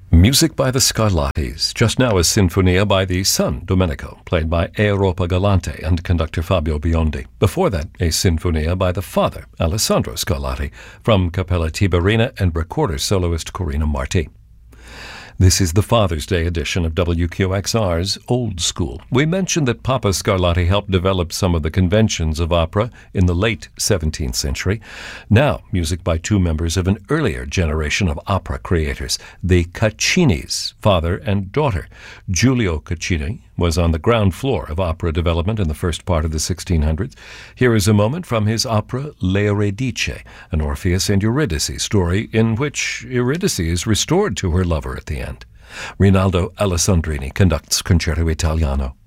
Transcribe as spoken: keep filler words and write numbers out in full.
Music by the Scarlattis. Just now a Sinfonia by the son, Domenico, played by Europa Galante and conductor Fabio Biondi. Before that, a Sinfonia by the father, Alessandro Scarlatti, from Cappella Tiberina and recorder soloist Corina Marti. This is the Father's Day edition of W Q X R's Old School. We mentioned that Papa Scarlatti helped develop some of the conventions of opera in the late seventeenth century. Now, music by two members of an earlier generation of opera creators, the Caccinis, father and daughter. Giulio Caccini was on the ground floor of opera development in the first part of the sixteen hundreds. Here is a moment from his opera L'Euridice, an Orpheus and Eurydice story in which Eurydice is restored to her lover at the end. Rinaldo Alessandrini conducts Concerto Italiano.